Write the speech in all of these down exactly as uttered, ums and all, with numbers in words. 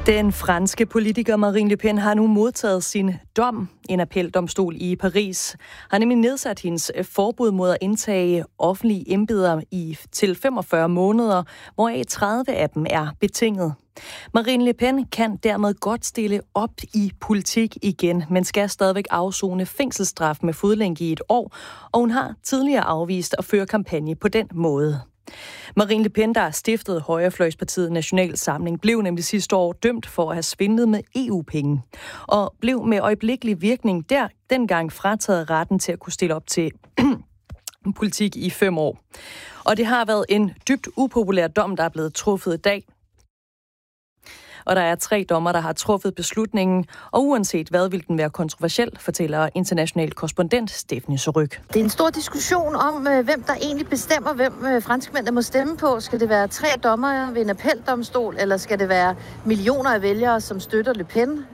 Den franske politiker Marine Le Pen har nu modtaget sin dom. En appeldomstol i Paris har nemlig nedsat hendes forbud mod at indtage offentlige embeder i til femogfyrre måneder, hvoraf tredive af dem er betinget. Marine Le Pen kan dermed godt stille op i politik igen, men skal stadigvæk afsone fængselsstraf med fodlænke i et år, og hun har tidligere afvist at føre kampagne på den måde. Marine Le Pen, der stiftede højrefløjspartiet National Samling, blev nemlig sidste år dømt for at have svindlet med E U-penge, og blev med øjeblikkelig virkning der dengang frataget retten til at kunne stille op til politik i fem år. Og det har været en dybt upopulær dom, der er blevet truffet i dag. Og der er tre dommer, der har truffet beslutningen, og uanset hvad vil den være kontroversiel, fortæller international korrespondent Stephanie Surrugue. Det er en stor diskussion om, hvem der egentlig bestemmer, hvem franskmændene må stemme på. Skal det være tre dommere ved en appeldomstol, eller skal det være millioner af vælgere, som støtter Le Pen?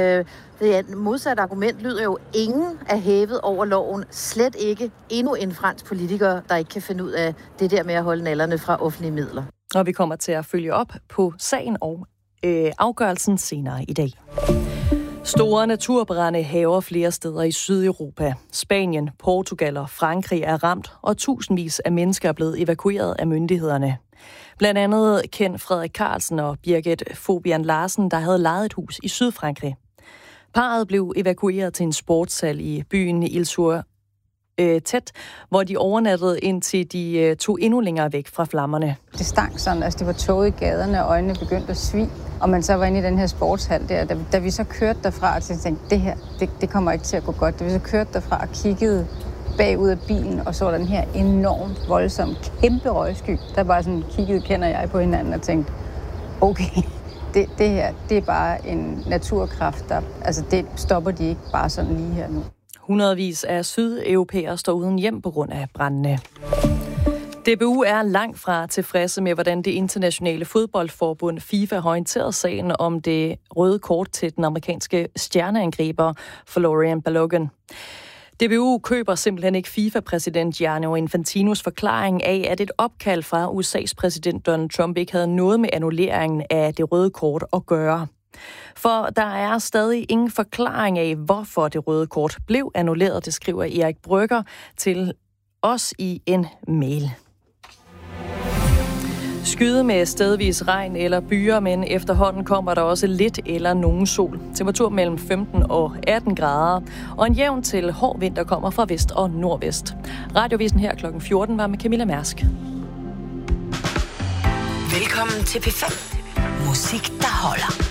Det modsatte argument lyder jo, ingen er hævet over loven. Slet ikke endnu en fransk politiker, der ikke kan finde ud af det der med at holde nallerne fra offentlige midler. Og vi kommer til at følge op på sagen og øh, afgørelsen senere i dag. Store naturbrande hærger flere steder i Sydeuropa. Spanien, Portugal og Frankrig er ramt, og tusindvis af mennesker er blevet evakueret af myndighederne. Blandt andet Ken Frederik Carlsen og Birgit Fobian Larsen, der havde lejet et hus i Sydfrankrig. Parret blev evakueret til en sportshal i byen Ilsur øh, tæt, hvor de overnattede, indtil de øh, tog endnu længere væk fra flammerne. Det stank sådan, altså det var tåget i gaderne, og øjnene begyndte at svige. Og man så var inde i den her sportshal der, da, da vi så kørte derfra, så tænkte det her, det, det kommer ikke til at gå godt. Da vi så kørte derfra og kiggede bagud af bilen, og så den her enormt voldsom, kæmpe røgsky, der bare sådan kiggede, kender jeg på hinanden og tænkte, okay, det, det her, det er bare en naturkraft, der, altså det stopper de ikke bare sådan lige her nu. Hundredvis af sydeuropæere står uden hjem på grund af brændene. D B U er langt fra tilfredse med, hvordan det internationale fodboldforbund FIFA har håndteret sagen om det røde kort til den amerikanske stjerneangriber Florian Balogun. D B U køber simpelthen ikke FIFA-præsident Gianni Infantinos forklaring af, at et opkald fra U S A's præsident Donald Trump ikke havde noget med annulleringen af det røde kort at gøre. For der er stadig ingen forklaring af, hvorfor det røde kort blev annulleret, det skriver Erik Brygger til os i en mail. Skyde med stedvis regn eller byer, men efterhånden kommer der også lidt eller nogen sol. Temperatur mellem femten og atten grader, og en jævn til hård vind, der kommer fra vest og nordvest. Radiovisen her klokken fjorten var med Camilla Mærsk. Velkommen til P fem. Musik, der holder.